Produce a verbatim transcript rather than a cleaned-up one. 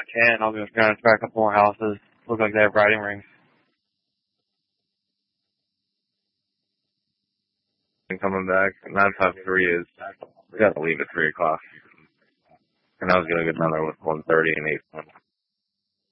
ten, I'll be going to try a couple more houses. Look like they have riding rings. And coming back, nine five three is, we got to leave at three o'clock. And I was going to get down there with one thirty and eight.